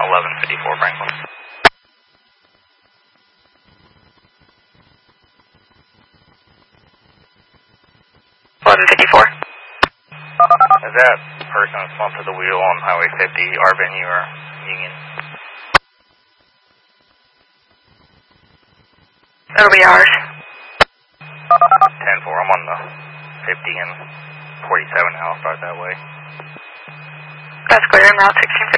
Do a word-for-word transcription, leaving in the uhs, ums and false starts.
eleven fifty-four Franklin. eleven fifty-four. Is that person slumped to the wheel on Highway fifty, our venue or Union? That'll be ours. ten four, I'm on the fifty and forty-seven now, I'll start that way. That's clear, I'm Route sixteen